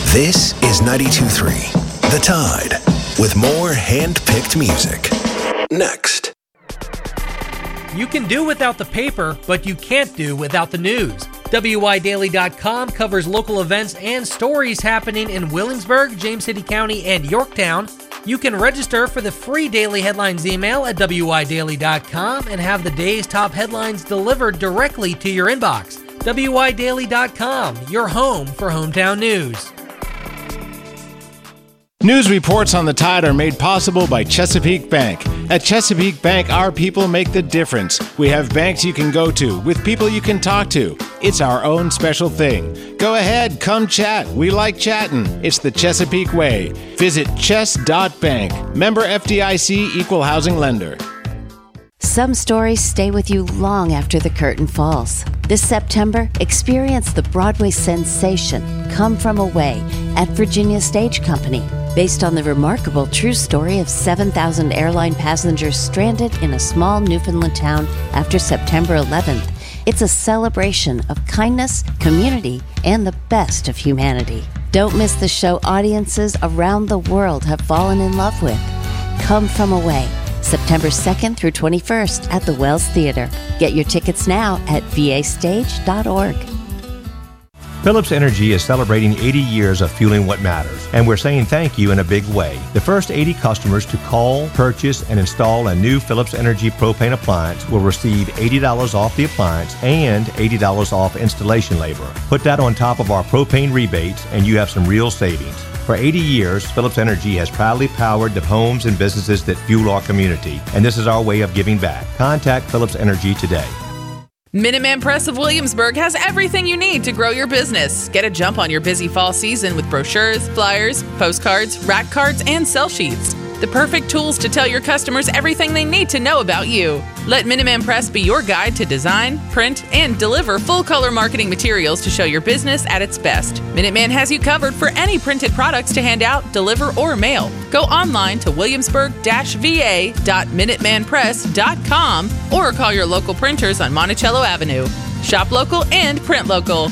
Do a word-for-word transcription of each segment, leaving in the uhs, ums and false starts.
This is ninety-two point three, The Tide, with more hand-picked music. Next. You can do without the paper, but you can't do without the news. W I Daily dot com covers local events and stories happening in Williamsburg, James City County, and Yorktown. You can register for the free Daily Headlines email at W I Daily dot com and have the day's top headlines delivered directly to your inbox. W I Daily dot com, your home for hometown news. News reports on the Tide are made possible by Chesapeake Bank. At Chesapeake Bank, our people make the difference. We have banks you can go to with people you can talk to. It's our own special thing. Go ahead, come chat. We like chatting. It's the Chesapeake way. Visit chess dot bank. Member F D I C, Equal Housing Lender. Some stories stay with you long after the curtain falls. This September, experience the Broadway sensation Come From Away at Virginia Stage Company, based on the remarkable true story of seven thousand airline passengers stranded in a small Newfoundland town after September eleventh. It's a celebration of kindness, community, and the best of humanity. Don't miss the show audiences around the world have fallen in love with. Come From Away, September second through twenty-first at the Wells Theater. Get your tickets now at v a stage dot org. Phillips Energy is celebrating eighty years of fueling what matters, and we're saying thank you in a big way. The first eighty customers to call, purchase, and install a new Phillips Energy propane appliance will receive eighty dollars off the appliance and eighty dollars off installation labor. Put that on top of our propane rebates, and you have some real savings. For eighty years, Phillips Energy has proudly powered the homes and businesses that fuel our community, and this is our way of giving back. Contact Phillips Energy today. Minuteman Press of Williamsburg has everything you need to grow your business. Get a jump on your busy fall season with brochures, flyers, postcards, rack cards, and sell sheets. The perfect tools to tell your customers everything they need to know about you. Let Minuteman Press be your guide to design, print, and deliver full-color marketing materials to show your business at its best. Minuteman has you covered for any printed products to hand out, deliver, or mail. Go online to williamsburg dash v a dot minuteman press dot com or call your local printers on Monticello Avenue. Shop local and print local.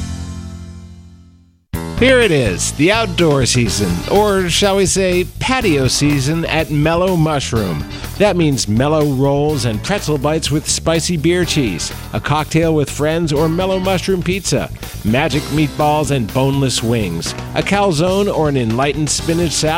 Here it is, the outdoor season, or shall we say patio season at Mellow Mushroom. That means mellow rolls and pretzel bites with spicy beer cheese, a cocktail with friends or mellow mushroom pizza, magic meatballs and boneless wings, a calzone or an enlightened spinach salad.